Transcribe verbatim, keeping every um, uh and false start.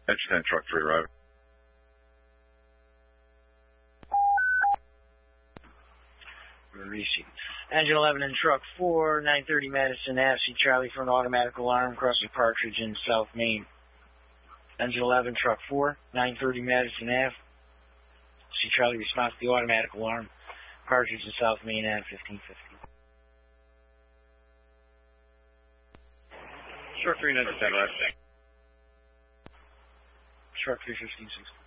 Engine ten, truck three, arriving. Receive. Engine eleven and truck four, nine thirty Madison Ave, see Charlie for an automatic alarm crossing Partridge in South Main. Engine eleven, truck four, nine thirty Madison Ave, see Charlie response to the automatic alarm, Partridge in South Main at fifteen fifty. Truck three, nine ten, arriving. Truck three, fifteen sixty.